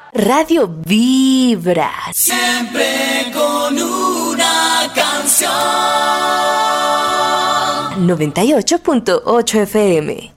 Radio Vibra. Siempre con una canción. 98.8 FM.